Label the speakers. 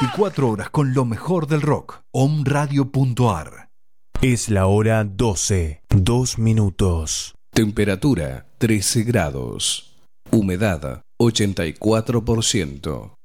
Speaker 1: 24 horas con lo mejor del rock. Omradio.ar.
Speaker 2: Es la hora 12, 2 minutos.
Speaker 3: Temperatura 13 grados. Humedad 84%.